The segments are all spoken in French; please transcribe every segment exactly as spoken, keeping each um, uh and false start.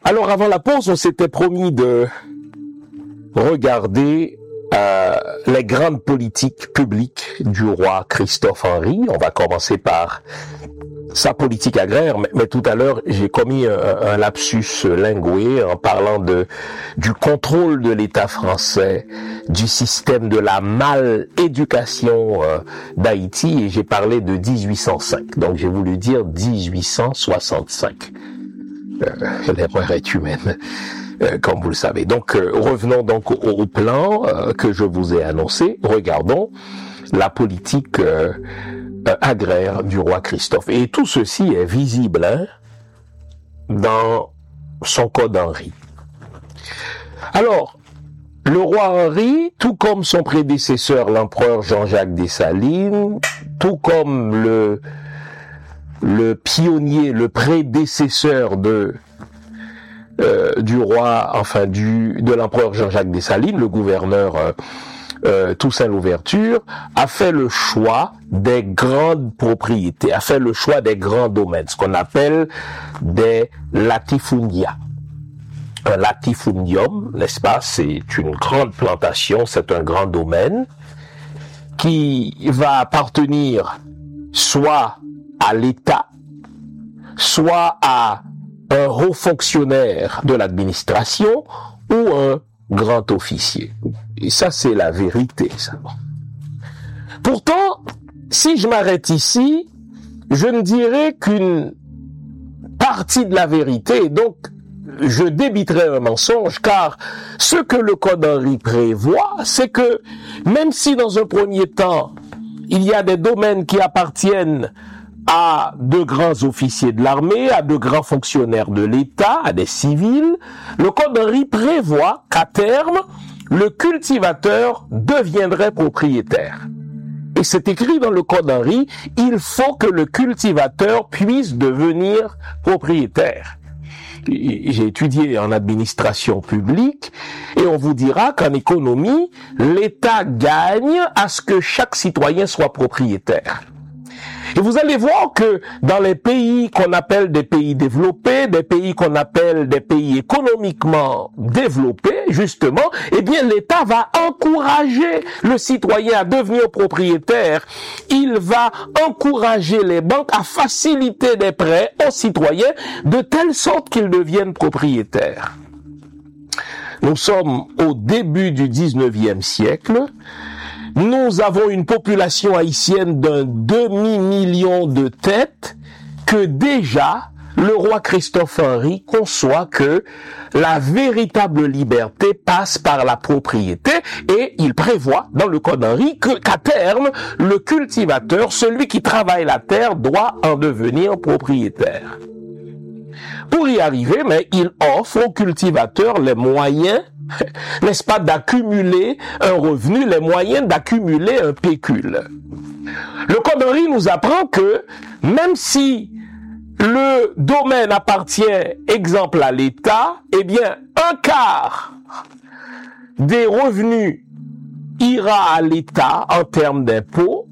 Alors avant la pause, on s'était promis de regarder euh, les grandes politiques publiques du roi Christophe Henri. On va commencer par sa politique agraire, mais, mais tout à l'heure j'ai commis un, un lapsus lingué en parlant de du contrôle de l'État français, du système de la maléducation euh, d'Haïti, et j'ai parlé de dix-huit cent cinq. Donc j'ai voulu dire dix-huit cent soixante-cinq. Euh, l'erreur est humaine, euh, comme vous le savez. Donc euh, revenons donc au, au plan euh, que je vous ai annoncé. Regardons la politique euh, euh, agraire du roi Christophe. Et tout ceci est visible hein, dans son code Henri. Alors, le roi Henri, tout comme son prédécesseur, l'empereur Jean-Jacques Dessalines, tout comme le le pionnier, le prédécesseur de euh, du roi, enfin du de l'empereur Jean-Jacques Dessalines, le gouverneur euh, euh, Toussaint Louverture, a fait le choix des grandes propriétés, a fait le choix des grands domaines, ce qu'on appelle des latifundia. Un latifundium, n'est-ce pas, c'est une grande plantation, c'est un grand domaine qui va appartenir soit à l'État, soit à un haut fonctionnaire de l'administration ou un grand officier. Et ça, c'est la vérité, ça. Pourtant, si je m'arrête ici, je ne dirais qu'une partie de la vérité, donc je débiterai un mensonge, car ce que le Code Henri prévoit, c'est que même si dans un premier temps, il y a des domaines qui appartiennent à de grands officiers de l'armée, à de grands fonctionnaires de l'État, à des civils, le Code Henri prévoit qu'à terme, le cultivateur deviendrait propriétaire. Et c'est écrit dans le Code Henri, il faut que le cultivateur puisse devenir propriétaire. J'ai étudié en administration publique et on vous dira qu'en économie, l'État gagne à ce que chaque citoyen soit propriétaire. Et vous allez voir que dans les pays qu'on appelle des pays développés, des pays qu'on appelle des pays économiquement développés, justement, eh bien l'État va encourager le citoyen à devenir propriétaire. Il va encourager les banques à faciliter des prêts aux citoyens de telle sorte qu'ils deviennent propriétaires. Nous sommes au début du dix-neuvième siècle. Nous avons une population haïtienne d'un demi-million de têtes que déjà le roi Christophe Henri conçoit que la véritable liberté passe par la propriété et il prévoit dans le Code Henri que, qu'à terme, le cultivateur, celui qui travaille la terre, doit en devenir propriétaire. Pour y arriver, mais il offre au cultivateur les moyens, n'est-ce pas, d'accumuler un revenu, les moyens d'accumuler un pécule. Le Code Henri nous apprend que même si le domaine appartient, exemple, à l'État, eh bien, un quart des revenus ira à l'État en termes d'impôts,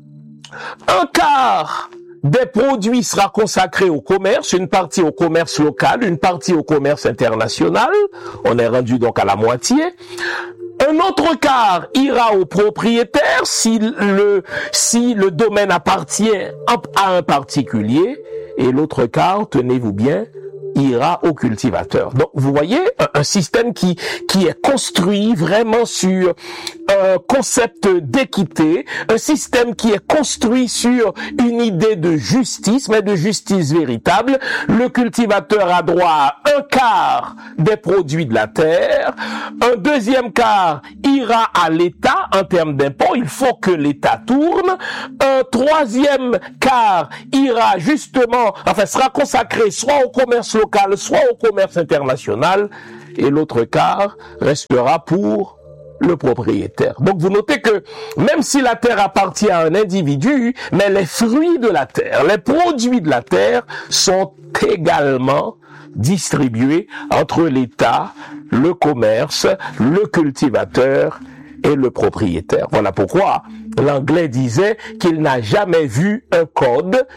un quart des produits sera consacré au commerce, une partie au commerce local, une partie au commerce international. On est rendu donc à la moitié. Un autre quart ira aux propriétaires si le, si le domaine appartient à un particulier. Et l'autre quart, tenez-vous bien, ira au cultivateur. Donc, vous voyez, un, un système qui, qui est construit vraiment sur un concept d'équité, un système qui est construit sur une idée de justice, mais de justice véritable. Le cultivateur a droit à un quart des produits de la terre, un deuxième quart ira à l'État en termes d'impôts, il faut que l'État tourne, un troisième quart ira justement, enfin sera consacré soit au commerce local, soit au commerce international, et l'autre quart restera pour le propriétaire. Donc vous notez que même si la terre appartient à un individu, mais les fruits de la terre, les produits de la terre sont également distribués entre l'État, le commerce, le cultivateur et le propriétaire. Voilà pourquoi l'anglais disait qu'il n'a jamais vu un code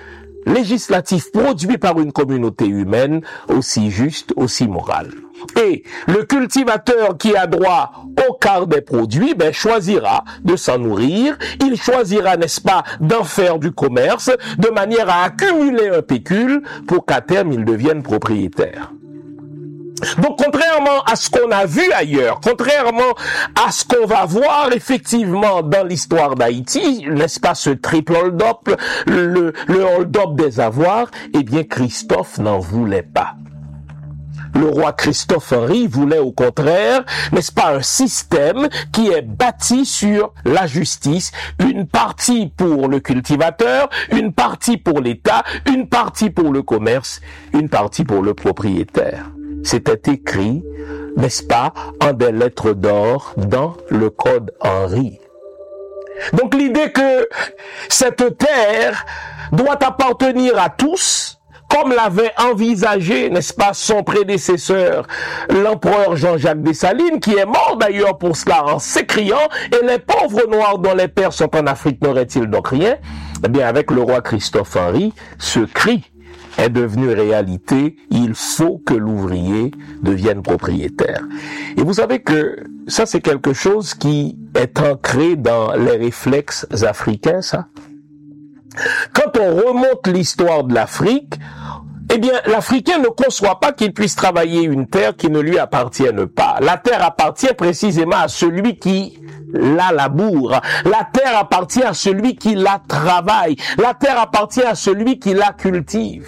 législatif produit par une communauté humaine aussi juste, aussi morale. Et le cultivateur qui a droit au quart des produits, ben, choisira de s'en nourrir. Il choisira, n'est-ce pas, d'en faire du commerce de manière à accumuler un pécule pour qu'à terme il devienne propriétaire. Donc, contrairement à ce qu'on a vu ailleurs, contrairement à ce qu'on va voir effectivement dans l'histoire d'Haïti, n'est-ce pas, ce triple hold-up, le, le hold-up des avoirs, eh bien, Christophe n'en voulait pas. Le roi Christophe Henri voulait au contraire, n'est-ce pas, un système qui est bâti sur la justice, une partie pour le cultivateur, une partie pour l'État, une partie pour le commerce, une partie pour le propriétaire. C'était écrit, n'est-ce pas, en des lettres d'or dans le Code Henri. Donc l'idée que cette terre doit appartenir à tous, comme l'avait envisagé, n'est-ce pas, son prédécesseur, l'empereur Jean-Jacques Dessalines, qui est mort d'ailleurs pour cela en s'écriant « Et les pauvres noirs dont les pères sont en Afrique n'auraient-ils donc rien ?» Eh bien, avec le roi Christophe Henri, ce cri est devenu réalité, il faut que l'ouvrier devienne propriétaire. Et vous savez que ça, c'est quelque chose qui est ancré dans les réflexes africains, ça. Quand on remonte l'histoire de l'Afrique, eh bien, l'Africain ne conçoit pas qu'il puisse travailler une terre qui ne lui appartienne pas. La terre appartient précisément à celui qui la laboure. La terre appartient à celui qui la travaille. La terre appartient à celui qui la cultive.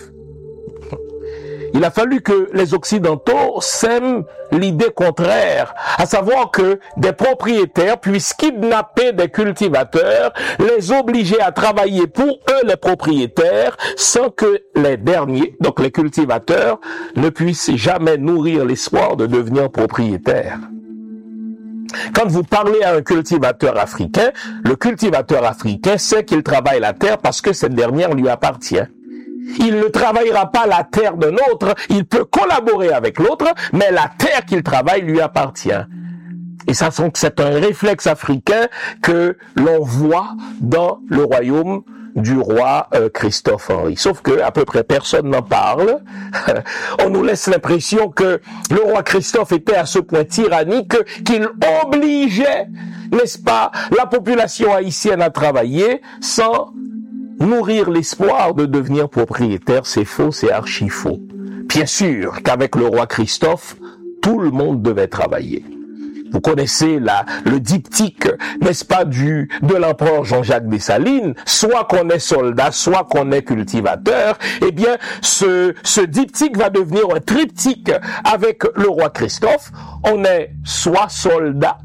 Il a fallu que les Occidentaux sèment l'idée contraire, à savoir que des propriétaires puissent kidnapper des cultivateurs, les obliger à travailler pour eux, les propriétaires, sans que les derniers, donc les cultivateurs, ne puissent jamais nourrir l'espoir de devenir propriétaires. Quand vous parlez à un cultivateur africain, le cultivateur africain sait qu'il travaille la terre parce que cette dernière lui appartient. Il ne travaillera pas la terre d'un autre, il peut collaborer avec l'autre, mais la terre qu'il travaille lui appartient. Et ça, c'est un réflexe africain que l'on voit dans le royaume du roi euh, Christophe Henri. Sauf que à peu près personne n'en parle. On nous laisse l'impression que le roi Christophe était à ce point tyrannique qu'il obligeait, n'est-ce pas, la population haïtienne à travailler sans nourrir l'espoir de devenir propriétaire. C'est faux, c'est archi faux. Bien sûr qu'avec le roi Christophe, tout le monde devait travailler. Vous connaissez la, le diptyque, n'est-ce pas, du, de l'empereur Jean-Jacques Dessalines, soit qu'on est soldat, soit qu'on est cultivateur. Eh bien, ce, ce diptyque va devenir un triptyque avec le roi Christophe. On est soit soldat,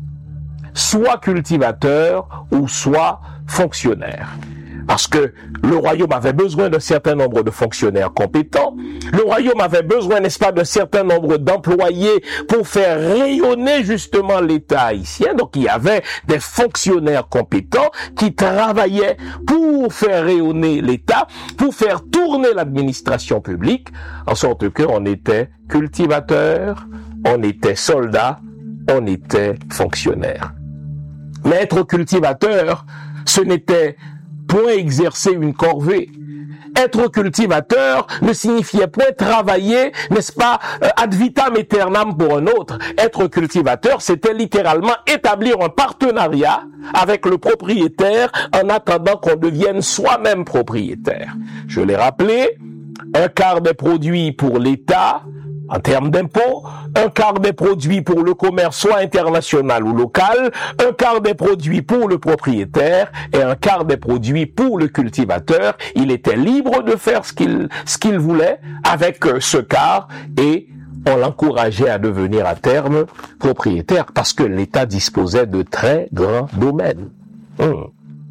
soit cultivateur, ou soit fonctionnaire. Parce que le royaume avait besoin d'un certain nombre de fonctionnaires compétents. Le royaume avait besoin, n'est-ce pas, d'un certain nombre d'employés pour faire rayonner justement l'État haïtien. Donc il y avait des fonctionnaires compétents qui travaillaient pour faire rayonner l'État, pour faire tourner l'administration publique, en sorte qu'on était cultivateur, on était soldat, on était fonctionnaire. Mais être cultivateur, ce n'était point exercer une corvée. Être cultivateur ne signifiait point travailler, n'est-ce pas, ad vitam aeternam pour un autre. Être cultivateur, c'était littéralement établir un partenariat avec le propriétaire en attendant qu'on devienne soi-même propriétaire. Je l'ai rappelé, un quart des produits pour l'État, en termes d'impôts, un quart des produits pour le commerce, soit international ou local, un quart des produits pour le propriétaire et un quart des produits pour le cultivateur. Il était libre de faire ce qu'il, ce qu'il voulait avec ce quart et on l'encourageait à devenir à terme propriétaire parce que l'État disposait de très grands domaines. Hum.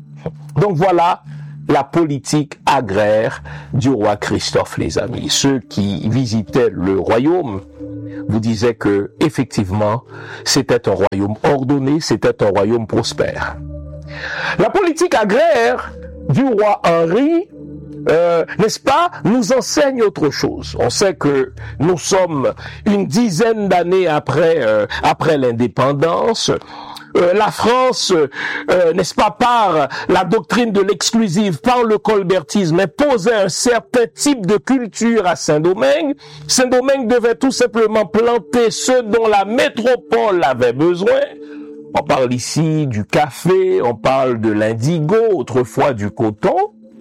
Donc voilà la politique agraire du roi Christophe, les amis. Ceux qui visitaient le royaume vous disaient que, effectivement, c'était un royaume ordonné, c'était un royaume prospère. La politique agraire du roi Henri, euh, n'est-ce pas, nous enseigne autre chose. On sait que nous sommes une dizaine d'années après, euh, après l'indépendance. euh, la France, euh, n'est-ce pas, par la doctrine de l'exclusive, par le colbertisme, imposait un certain type de culture à Saint-Domingue, Saint-Domingue devait tout simplement planter ce dont la métropole avait besoin. On parle ici du café, on parle de l'indigo, autrefois du coton,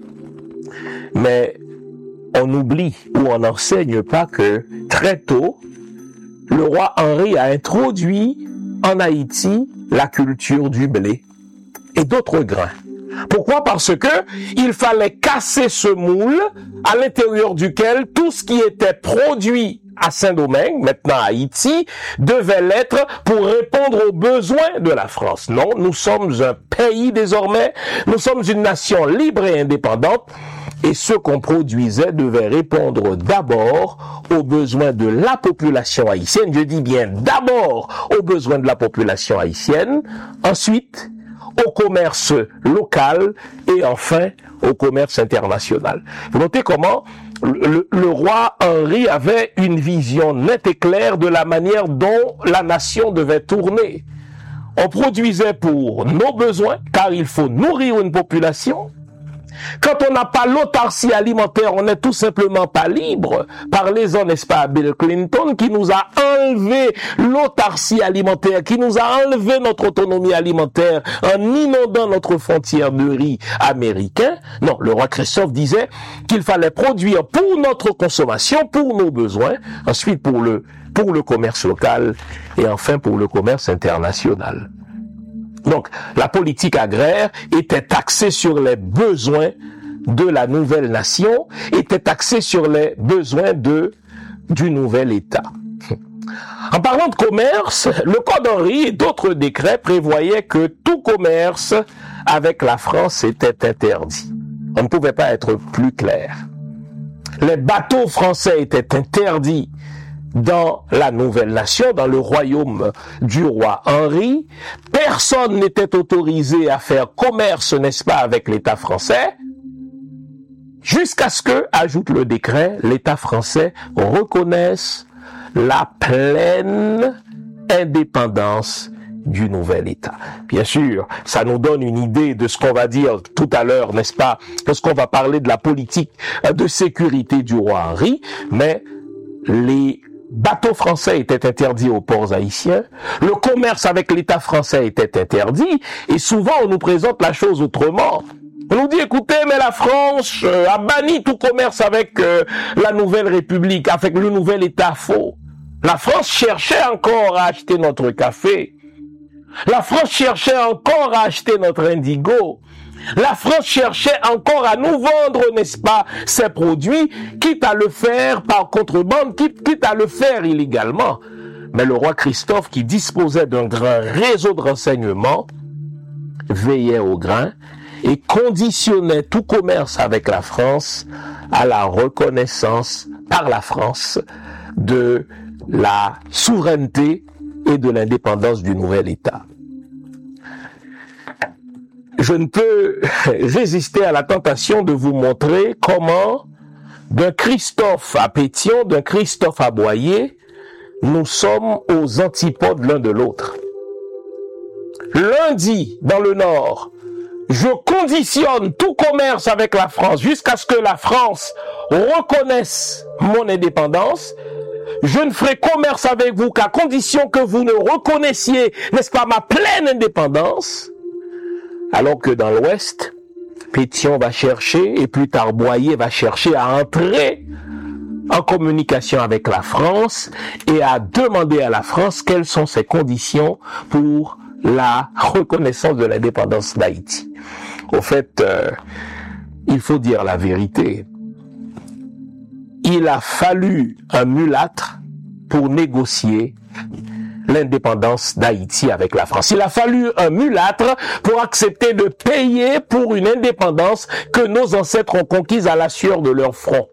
mais on oublie ou on n'enseigne pas que très tôt, le roi Henri a introduit en Haïti la culture du blé et d'autres grains. Pourquoi? Parce que il fallait casser ce moule à l'intérieur duquel tout ce qui était produit à Saint-Domingue, maintenant à Haïti, devait l'être pour répondre aux besoins de la France. Non, nous sommes un pays désormais, nous sommes une nation libre et indépendante, et ce qu'on produisait devait répondre d'abord aux besoins de la population haïtienne, je dis bien d'abord aux besoins de la population haïtienne, ensuite au commerce local et enfin au commerce international. Vous notez comment le, le roi Henri avait une vision nette et claire de la manière dont la nation devait tourner. On produisait pour nos besoins, car il faut nourrir une population. Quand on n'a pas l'autarcie alimentaire, on n'est tout simplement pas libre. Parlez-en, n'est-ce pas, à Bill Clinton, qui nous a enlevé l'autarcie alimentaire, qui nous a enlevé notre autonomie alimentaire en inondant notre frontière de riz américain. Non, le roi Christophe disait qu'il fallait produire pour notre consommation, pour nos besoins, ensuite pour le, pour le commerce local et enfin pour le commerce international. Donc, la politique agraire était axée sur les besoins de la nouvelle nation, était axée sur les besoins de, du nouvel État. En parlant de commerce, le Code Henri et d'autres décrets prévoyaient que tout commerce avec la France était interdit. On ne pouvait pas être plus clair. Les bateaux français étaient interdits dans la nouvelle nation, dans le royaume du roi Henri. Personne n'était autorisé à faire commerce, n'est-ce pas, avec l'État français, jusqu'à ce que, ajoute le décret, l'État français reconnaisse la pleine indépendance du nouvel État. Bien sûr, ça nous donne une idée de ce qu'on va dire tout à l'heure, n'est-ce pas, lorsqu'on va parler de la politique de sécurité du roi Henri, mais les bateaux français étaient interdits aux ports haïtiens, le commerce avec l'État français était interdit, et souvent on nous présente la chose autrement. On nous dit, écoutez, mais la France euh, a banni tout commerce avec euh, la nouvelle République, avec le nouvel État. Faux. La France cherchait encore à acheter notre café. La France cherchait encore à acheter notre indigo. La France cherchait encore à nous vendre, n'est-ce pas, ses produits, quitte à le faire par contrebande, quitte, quitte à le faire illégalement. Mais le roi Christophe, qui disposait d'un grand réseau de renseignements, veillait au grain et conditionnait tout commerce avec la France à la reconnaissance par la France de la souveraineté et de l'indépendance du nouvel État. Je ne peux résister à la tentation de vous montrer comment, d'un Christophe à Pétion, d'un Christophe à Boyer, nous sommes aux antipodes l'un de l'autre. L'un dit, dans le Nord, je conditionne tout commerce avec la France jusqu'à ce que la France reconnaisse mon indépendance. Je ne ferai commerce avec vous qu'à condition que vous ne reconnaissiez, n'est-ce pas, ma pleine indépendance. Alors que dans l'Ouest, Pétion va chercher, et plus tard Boyer va chercher à entrer en communication avec la France et à demander à la France quelles sont ses conditions pour la reconnaissance de l'indépendance d'Haïti. Au fait, euh, il faut dire la vérité. Il a fallu un mulâtre pour négocier l'indépendance d'Haïti avec la France. Il a fallu un mulâtre pour accepter de payer pour une indépendance que nos ancêtres ont conquise à la sueur de leur front.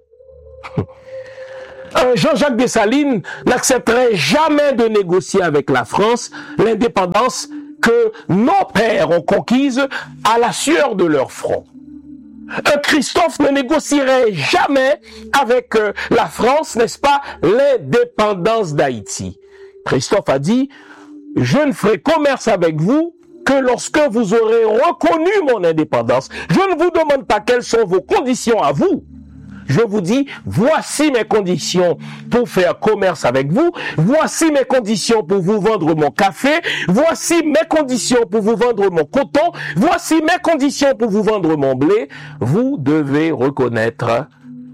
Un Jean-Jacques Dessalines n'accepterait jamais de négocier avec la France l'indépendance que nos pères ont conquise à la sueur de leur front. Un Christophe ne négocierait jamais avec euh, la France, n'est-ce pas, l'indépendance d'Haïti. Christophe a dit, je ne ferai commerce avec vous que lorsque vous aurez reconnu mon indépendance. Je ne vous demande pas quelles sont vos conditions à vous. Je vous dis, voici mes conditions pour faire commerce avec vous. Voici mes conditions pour vous vendre mon café. Voici mes conditions pour vous vendre mon coton. Voici mes conditions pour vous vendre mon blé. Vous devez reconnaître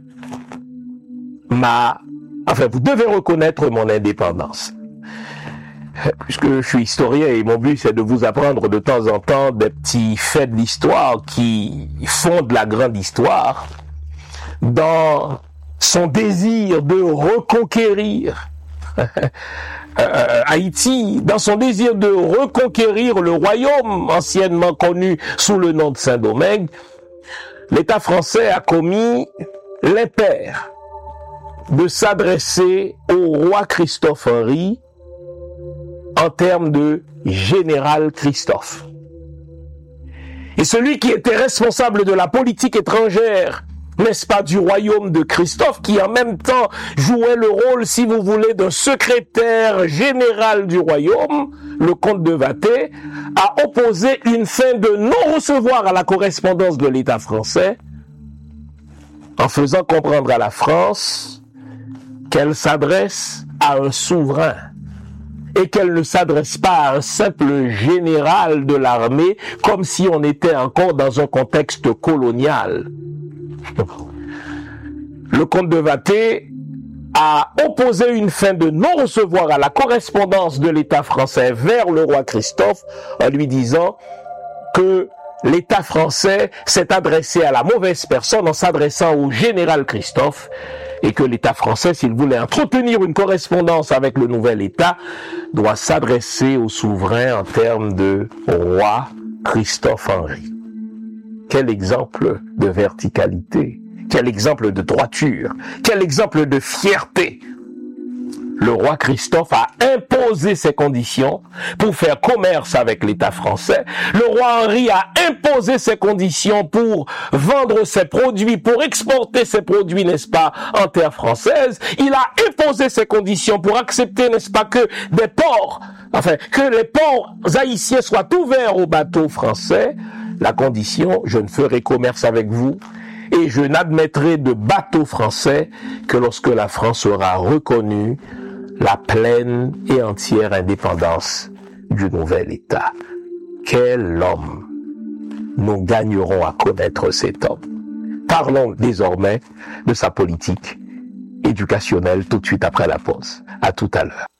ma, enfin, vous devez reconnaître mon indépendance. Puisque je suis historien et mon but c'est de vous apprendre de temps en temps des petits faits de l'histoire qui font de la grande histoire. Dans son désir de reconquérir euh, Haïti, dans son désir de reconquérir le royaume anciennement connu sous le nom de Saint-Domingue, l'État français a commis l'impair de s'adresser au roi Christophe Henri en termes de général Christophe. Et celui qui était responsable de la politique étrangère, n'est-ce pas, du royaume de Christophe, qui en même temps jouait le rôle, si vous voulez, d'un secrétaire général du royaume, le comte de Wattet, a opposé une fin de non-recevoir à la correspondance de l'État français, en faisant comprendre à la France qu'elle s'adresse à un souverain et qu'elle ne s'adresse pas à un simple général de l'armée, comme si on était encore dans un contexte colonial. Le comte de Wattet a opposé une fin de non-recevoir à la correspondance de l'État français vers le roi Christophe en lui disant que l'État français s'est adressé à la mauvaise personne en s'adressant au général Christophe et que l'État français, s'il voulait entretenir une correspondance avec le nouvel État, doit s'adresser au souverain en termes de roi Christophe Henri. Quel exemple de verticalité, quel exemple de droiture, quel exemple de fierté. Le roi Christophe a imposé ses conditions pour faire commerce avec l'État français. Le roi Henri a imposé ses conditions pour vendre ses produits, pour exporter ses produits, n'est-ce pas, en terre française. Il a imposé ses conditions pour accepter, n'est-ce pas, que des ports, enfin, que les ports haïtiens soient ouverts aux bateaux français. La condition, je ne ferai commerce avec vous et je n'admettrai de bateaux français que lorsque la France aura reconnu la pleine et entière indépendance du nouvel État. Quel homme! Nous gagnerons à connaître cet homme. Parlons désormais de sa politique éducationnelle tout de suite après la pause. À tout à l'heure.